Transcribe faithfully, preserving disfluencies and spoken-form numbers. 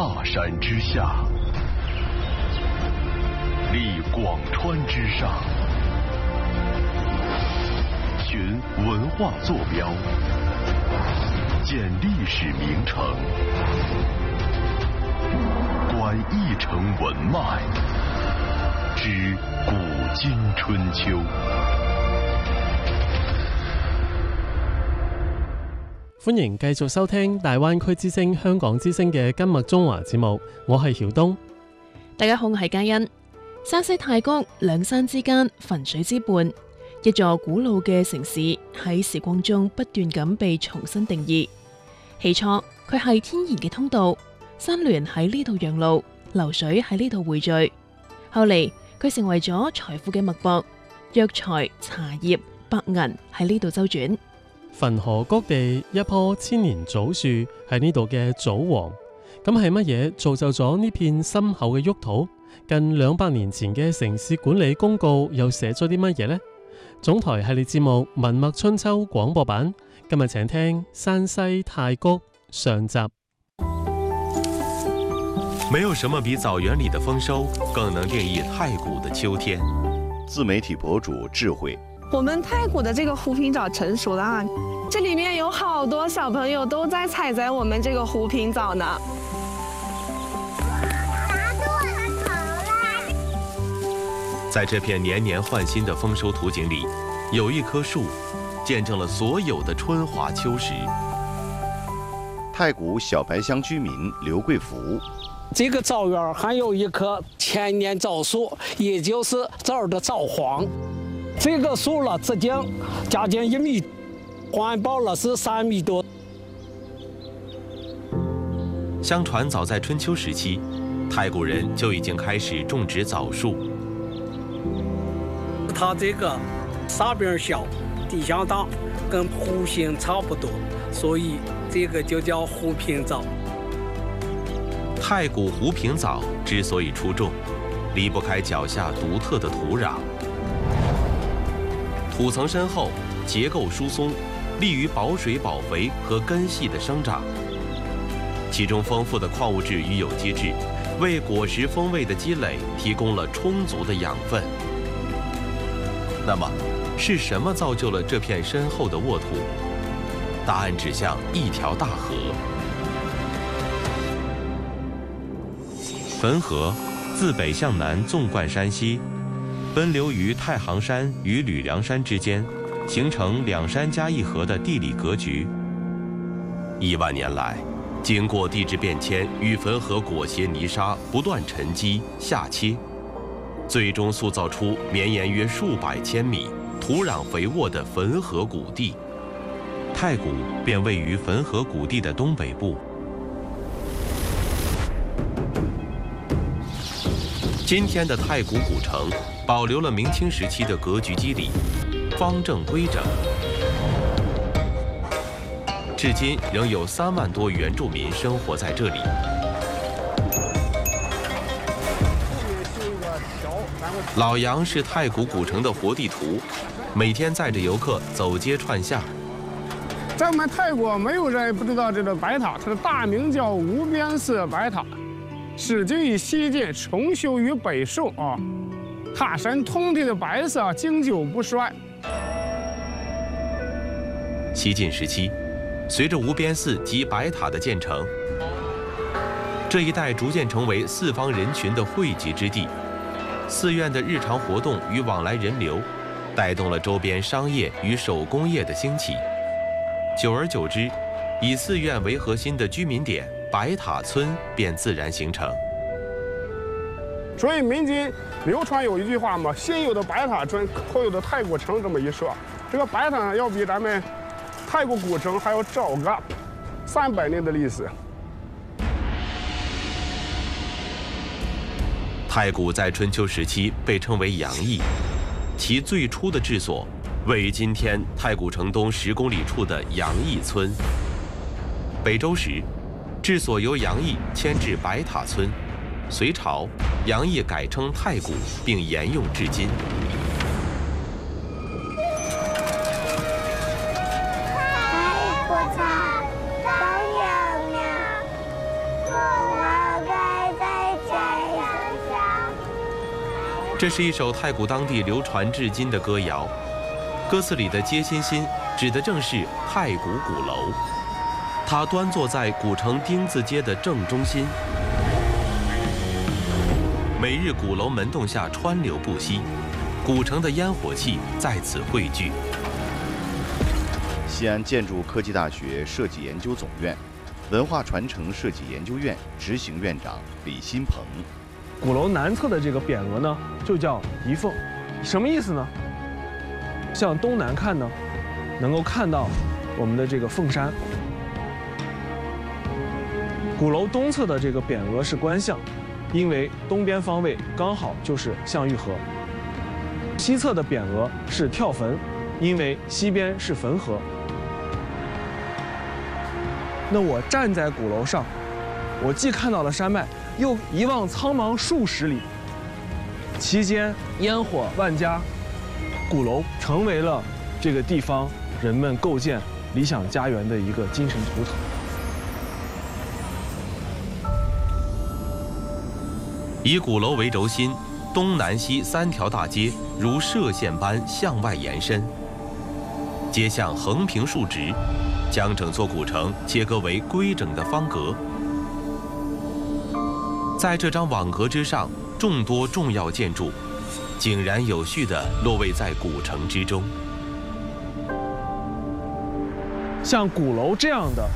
大山之下，立广川之上，寻文化坐标，建历史名城，观一城文脉，知古今春秋。 歡迎繼續收聽大灣區之聲香港之聲嘅今日中華節目，我係曉東。 大家好，我係嘉欣。山西太谷兩山之間，汾水之畔，一座古老嘅城市喺時光中不斷咁被重新定義。起初佢係天然嘅通道，山巒喺呢度讓路，流水喺呢度匯聚。後嚟佢成為咗財富嘅脈搏，藥材、茶葉、白銀喺呢度周轉。 汾河谷地一棵千年棗樹係呢度嘅棗王，咁係乜嘢造就咗呢片深厚嘅沃土？近兩百年前嘅城市管理公告又寫咗啲乜嘢呢？總台系列節目《文脈春秋》廣播版，今日請聽山西太谷上集。 沒有什麼比草原裡的豐收更能定義太谷的秋天。 自媒體博主智慧， 我們太谷的這個湖萍棗成熟了啊，這裡面有好多小朋友都在採摘我們這個湖萍棗呢。 在這片年年換新的豐收圖景裡，有一棵樹，見證了所有的春華秋實。 太谷小白鄉居民劉貴福， 這個棗園還有一棵千年棗樹，也就是這兒的棗皇。這個樹了直徑將近一米，環抱了是三米多。 相傳早在春秋時期，太谷人就已經開始種植棗樹。 它這個沙邊小，地向大，跟湖心差不多，所以這個就叫湖萍棗。 太谷湖萍棗之所以出眾，離不開腳下獨特的土壤。土層深厚，結構疏鬆，利於保水保肥和根系的生長。其中豐富的礦物質與有機質，為果實風味的積累提供了充足的養分。那麼，是什麼造就了這片深厚的沃土？答案指向一條大河。汾河自北向南縱貫山西，奔流於太行山與呂梁山之間，形成兩山加一河的地理格局。億萬年來，經過地質變遷與汾河裹挾泥沙不斷沉積下切，最終塑造出綿延約數百千米、土壤肥沃的汾河谷地。太谷便位於汾河谷地的東北部。今天的太谷古城保留了明清時期的格局肌理，方正規整，至今仍有三萬多原住民生活在這裡。老楊是太谷古城的活地圖，每天載着遊客走街串巷。 在我們泰國，沒有人不知道這個白塔，它的大名叫無邊寺白塔，始建於西晉，重修於北宋啊。塔身通體的白色，經久不衰。 西晉時期，隨着無邊寺及白塔的建成，這一帶逐漸成為四方人群的匯集之地。寺院的日常活動與往來人流，帶動了周邊商業與手工業的興起。久而久之，以寺院為核心的居民點白塔村便自然形成。 所以民間流傳有一句話嘛，先有的白塔村，後有的太谷城這麼一說。這個白塔要比咱們太谷古城還要早個三百年的歷史。 太谷在春秋時期被稱為陽邑，其最初的治所位於今天太谷城東十公里處的陽邑村。北周時，治所由陽邑遷至白塔村，隋朝，陽邑改稱太谷，並沿用至今。 太谷城當陽了，我这是一首太谷当地流传至今的歌谣，歌词里的街心心指的正是太谷鼓楼，它端坐在古城丁字街的正中心，每日鼓楼门洞下川流不息，古城的烟火气在此汇聚。 西安建筑科技大学设计研究总院文化传承设计研究院执行院长李新鹏。 鼓楼南侧的这个匾额呢，就叫仪凤，什么意思呢？向东南看呢，能够看到我们的这个凤山。鼓楼东侧的这个匾额是官向，因为东边方位刚好就是向玉河。西侧的匾额是跳坟，因为西边是汾河。那我站在鼓楼上，我既看到了山脉，又一望苍茫数十里，其间烟火万家，鼓楼成为了这个地方人们构建理想家园的一个精神图腾。 以鼓楼为轴心，东南西三条大街如射线般向外延伸，街巷横平竖直，将整座古城切割为规整的方格。在这张网格之上，众多重要建筑井然有序地落位在古城之中。 像鼓楼这样的